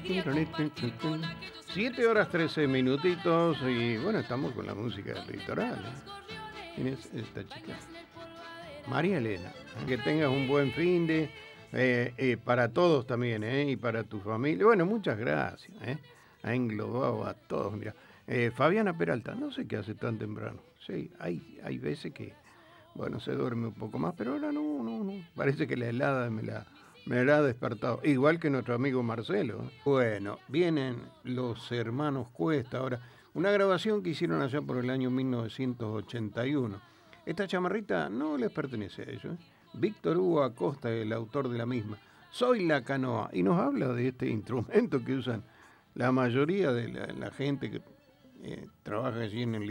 Siete horas 13 minutitos y bueno, estamos con la música del litoral. ¿Quién es esta chica? María Elena. Que tengas un buen fin de para todos también, y para tu familia. Bueno, muchas gracias. Ha englobado a todos. Mira, Fabiana Peralta, no sé qué hace tan temprano. Sí, hay veces que, bueno, se duerme un poco más, pero ahora no. Parece que la helada me la ha despertado. Igual que nuestro amigo Marcelo. Bueno, vienen los hermanos Cuesta ahora. Una grabación que hicieron allá por el año 1981. Esta chamarrita no les pertenece a ellos. Víctor Hugo Acosta, el autor de la misma. Soy la canoa. Y nos habla de este instrumento que usan la mayoría de la gente que trabaja allí en el